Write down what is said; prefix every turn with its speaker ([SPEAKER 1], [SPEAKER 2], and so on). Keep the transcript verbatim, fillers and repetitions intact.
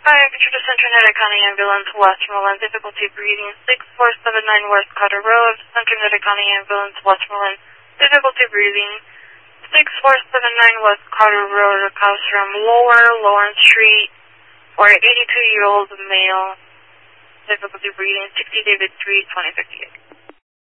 [SPEAKER 1] Hi, Katrina Central County Ambulance, Westmoreland, difficulty breathing, six four seven nine West Carter Road, Central County Ambulance, Westmoreland, difficulty breathing, six four seven nine West Carter Road, across from Lower Lawrence Street, for an eighty-two-year-old male, difficulty breathing, sixty David Street, twenty fifty-eight.